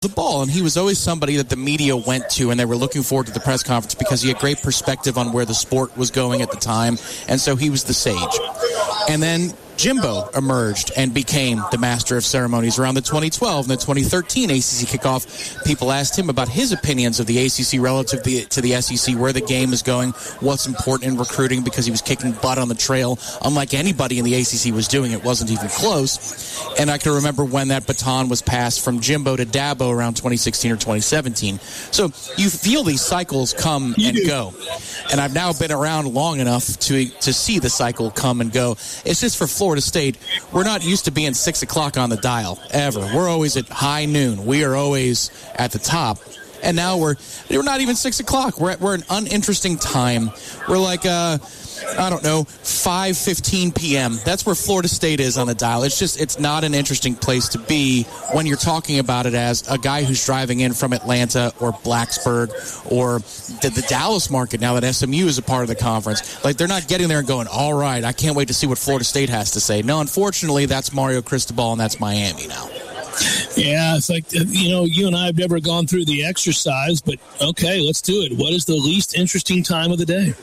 the ball, and he was always somebody that the media went to and they were looking forward to the press conference because he had great perspective on where the sport was going at the time, and so he was the sage. And then Jimbo emerged and became the master of ceremonies around the 2012 and the 2013 ACC kickoff. People asked him about his opinions of the ACC relative to the SEC, where the game is going, what's important in recruiting, because he was kicking butt on the trail. Unlike anybody in the ACC was doing, it wasn't even close. And I can remember when that baton was passed from Jimbo to Dabo around 2016 or 2017. So you feel these cycles come and go. And I've now been around long enough to see the cycle come and go. It's just for Florida State, we're not used to being 6 o'clock on the dial, ever. We're always at high noon. We are always at the top. And now we're not even 6 o'clock. We're an uninteresting time. We're like, 5:15 p.m. That's where Florida State is on the dial. It's not an interesting place to be when you're talking about it as a guy who's driving in from Atlanta or Blacksburg or the Dallas market now that SMU is a part of the conference. Like, they're not getting there and going, all right, I can't wait to see what Florida State has to say. No, unfortunately, that's Mario Cristobal and that's Miami now. Yeah, it's like, you and I have never gone through the exercise, but okay, let's do it. What is the least interesting time of the day?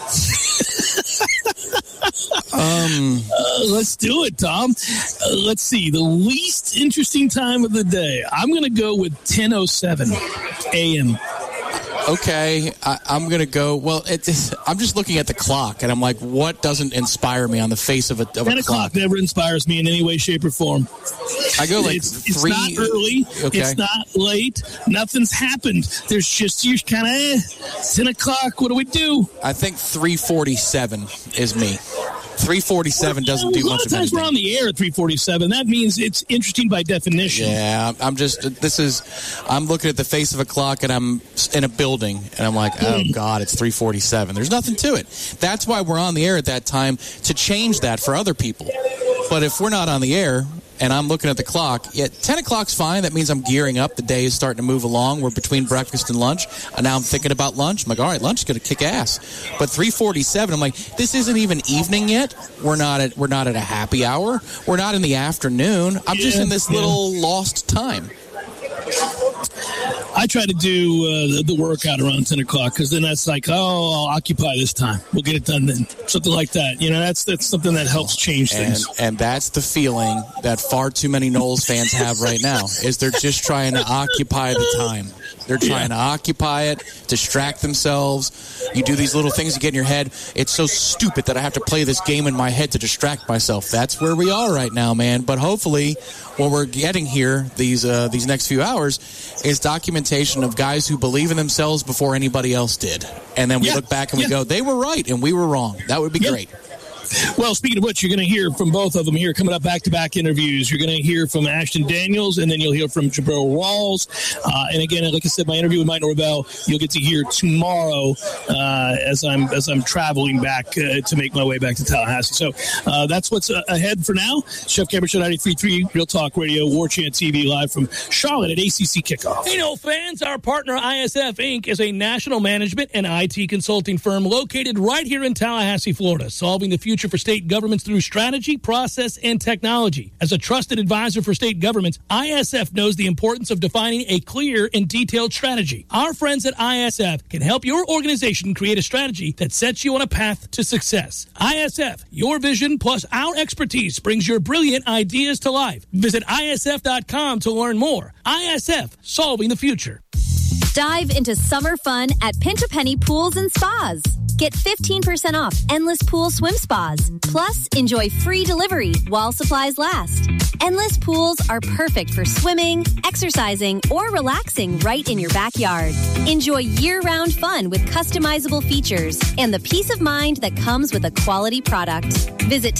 Let's do it, Tom. Let's see. The least interesting time of the day. I'm going to go with 10:07 a.m. Okay, I'm going to go, I'm just looking at the clock, and I'm like, what doesn't inspire me on the face of a 10 o'clock never inspires me in any way, shape, or form. I go like it's 3. It's not early. Okay. It's not late. Nothing's happened. There's just, you're kind of, 10 o'clock, what do we do? I think 3:47 is me. 3:47 doesn't do much of anything. A lot of times we're on the air at 3:47. That means it's interesting by definition. Yeah, I'm looking at the face of a clock, and I'm in a building, and I'm like, oh, God, it's 3:47. There's nothing to it. That's why we're on the air at that time, to change that for other people. But if we're not on the air, and I'm looking at the clock, 10 o'clock's fine. That means I'm gearing up. The day is starting to move along. We're between breakfast and lunch. And now I'm thinking about lunch. I'm like, all right, lunch is going to kick ass. But 3:47, I'm like, this isn't even evening yet. We're not at a happy hour. We're not in the afternoon. I'm just in this little lost time. I try to do the workout around 10 o'clock because then that's like, I'll occupy this time. We'll get it done then. Something like that. That's something that helps change things. And that's the feeling that far too many Noles fans have right now, is they're just trying to occupy the time. They're trying to occupy it, distract themselves. You do these little things you get in your head. It's so stupid that I have to play this game in my head to distract myself. That's where we are right now, man. But hopefully what we're getting here these next few hours is documentation of guys who believe in themselves before anybody else did. And then we look back and we go, they were right and we were wrong. That would be great. Well, speaking of which, you're going to hear from both of them here coming up back-to-back interviews. You're going to hear from Ashton Daniels, and then you'll hear from Jabril Rawls. And again, like I said, my interview with Mike Norvell, you'll get to hear tomorrow as I'm traveling back to make my way back to Tallahassee. So that's what's ahead for now. Chef Cameron Show 93.3 Real Talk Radio, War Chant TV, live from Charlotte at ACC Kickoff. Hey, Nole fans, our partner ISF Inc. is a national management and IT consulting firm located right here in Tallahassee, Florida, solving the future for state governments through strategy, process, and technology. As a trusted advisor for state governments, ISF knows the importance of defining a clear and detailed strategy. Our friends at ISF can help your organization create a strategy that sets you on a path to success. ISF, your vision plus our expertise brings your brilliant ideas to life. Visit ISF.com to learn more. ISF, solving the future. Dive into summer fun at Pinch A Penny Pools and Spas. Get 15% off Endless Pool Swim Spas. Plus, enjoy free delivery while supplies last. Endless pools are perfect for swimming, exercising, or relaxing right in your backyard. Enjoy year-round fun with customizable features and the peace of mind that comes with a quality product. Visit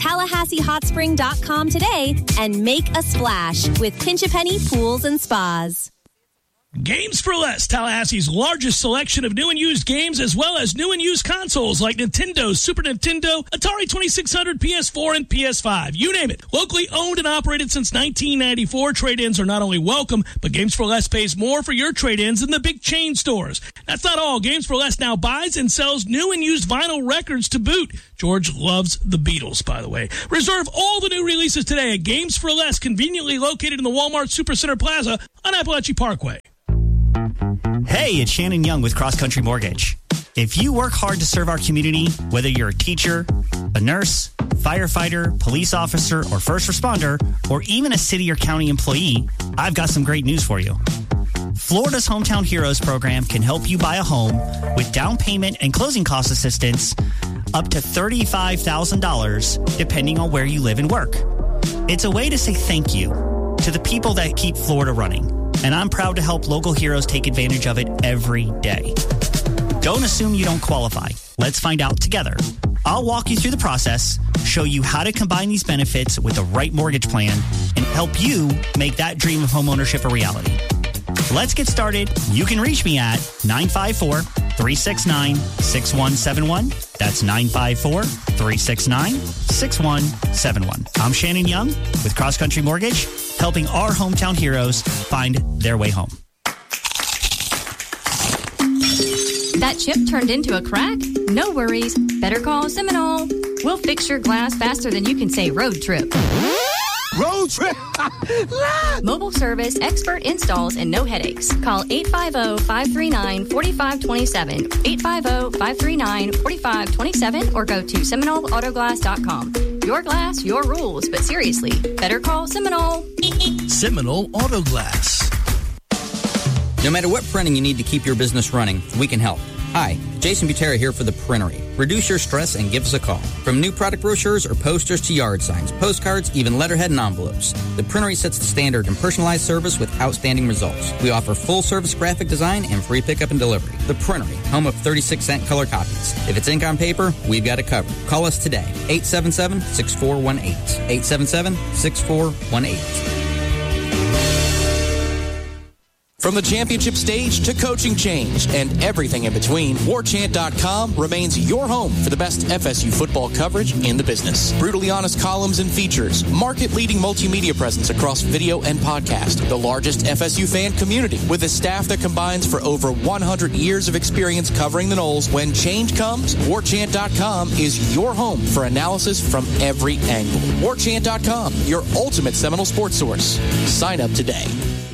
TallahasseeHotSpring.com today and make a splash with Pinch A Penny Pools and Spas. Games for Less, Tallahassee's largest selection of new and used games, as well as new and used consoles like Nintendo, Super Nintendo, Atari 2600, PS4, and PS5. You name it. Locally owned and operated since 1994, trade-ins are not only welcome, but Games for Less pays more for your trade-ins than the big chain stores. That's not all. Games for Less now buys and sells new and used vinyl records to boot. George loves the Beatles, by the way. Reserve all the new releases today at Games for Less, conveniently located in the Walmart Supercenter Plaza on Appalachian Parkway. Hey, it's Shannon Young with Cross Country Mortgage. If you work hard to serve our community, whether you're a teacher, a nurse, firefighter, police officer, or first responder, or even a city or county employee, I've got some great news for you. Florida's Hometown Heroes program can help you buy a home with down payment and closing cost assistance up to $35,000, depending on where you live and work. It's a way to say thank you to the people that keep Florida running, and I'm proud to help local heroes take advantage of it every day. Don't assume you don't qualify. Let's find out together. I'll walk you through the process, show you how to combine these benefits with the right mortgage plan, and help you make that dream of homeownership a reality. Let's get started. You can reach me at 954-369-6171. That's 954-369-6171. I'm Shannon Young with Cross Country Mortgage, helping our hometown heroes find their way home. That chip turned into a crack? No worries. Better call Seminole. We'll fix your glass faster than you can say road trip. Road trip? Mobile service, expert installs, and no headaches. Call 850-539-4527, 850-539-4527, or go to SeminoleAutoglass.com. Your glass, your rules, but seriously, better call Seminole. Seminole Auto Glass. No matter what printing you need to keep your business running, we can help. Hi, Jason Butera here for The Printery. Reduce your stress and give us a call. From new product brochures or posters to yard signs, postcards, even letterhead and envelopes, The Printery sets the standard in personalized service with outstanding results. We offer full-service graphic design and free pickup and delivery. The Printery, home of 36-cent color copies. If it's ink on paper, we've got it covered. Call us today, 877-6418. 877-6418. From the championship stage to coaching change and everything in between, WarChant.com remains your home for the best FSU football coverage in the business. Brutally honest columns and features, market-leading multimedia presence across video and podcast, the largest FSU fan community with a staff that combines for over 100 years of experience covering the Noles. When change comes, WarChant.com is your home for analysis from every angle. WarChant.com, your ultimate Seminole sports source. Sign up today.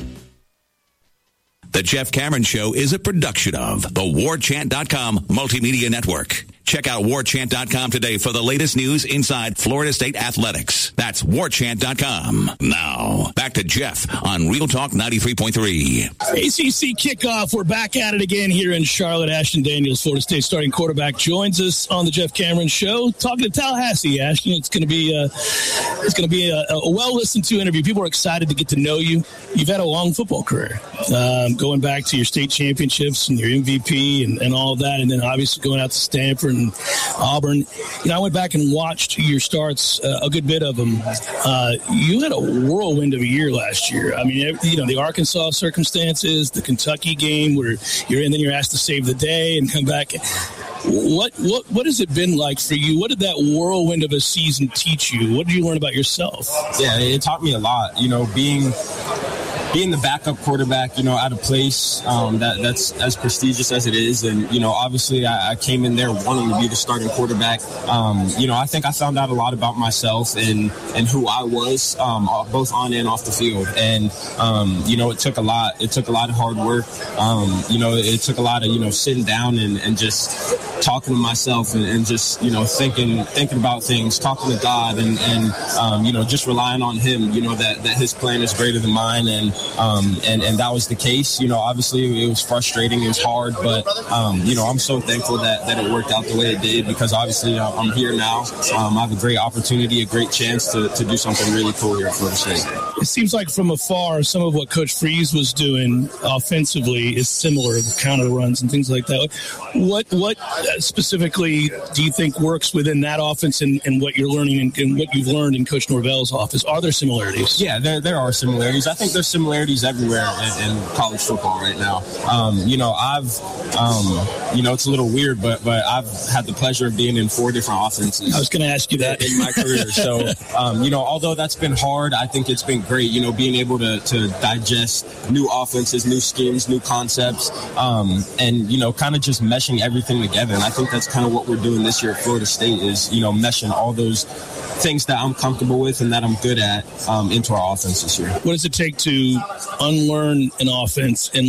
The Jeff Cameron Show is a production of the WarChant.com Multimedia Network. Check out WarChant.com today for the latest news inside Florida State athletics. That's WarChant.com. Now, back to Jeff on Real Talk 93.3. ACC kickoff. We're back at it again here in Charlotte. Ashton Daniels, Florida State starting quarterback, joins us on the Jeff Cameron Show. Talking to Tallahassee, Ashton. It's going to be a well listened to interview. People are excited to get to know you. You've had a long football career, going back to your state championships and your MVP and all of that, and then obviously going out to Stanford and Auburn. You know, I went back and watched your starts, a good bit of them. You had a whirlwind of a year last year. I mean, you know, the Arkansas circumstances, the Kentucky game where you're asked to save the day and come back. What has it been like for you? What did that whirlwind of a season teach you? What did you learn about yourself? Yeah, it taught me a lot. You know, being the backup quarterback, you know, at a place that's as prestigious as it is. And, you know, obviously I came in there wanting to be the starting quarterback. You know, I think I found out a lot about myself and who I was, both on and off the field. And, you know, it took a lot. It took a lot of hard work. You know, it took a lot of, you know, sitting down and just talking to myself and just, you know, thinking about things, talking to God and you know, just relying on him, you know, that his plan is greater than mine. And that was the case. You know, obviously it was frustrating. It was hard, but, you know, I'm so thankful that it worked out the way it did, because obviously I'm here now. I have a great opportunity, a great chance to do something really cool here at Florida State. It seems like from afar, some of what Coach Freeze was doing offensively is similar, the counter runs and things like that. What specifically do you think works within that offense and what you're learning and what you've learned in Coach Norvell's office? Are there similarities? Yeah, there are similarities. I think there's similarities similarities everywhere in college football right now. It's a little weird, but I've had the pleasure of being in 4 different offenses. I was going to ask you that in my career. So, although that's been hard, I think it's been great, being able to digest new offenses, new schemes, new concepts, and kind of just meshing everything together. And I think that's kind of what we're doing this year at Florida State is, meshing all those things that I'm comfortable with and that I'm good at into our offense this year. What does it take to unlearn an offense and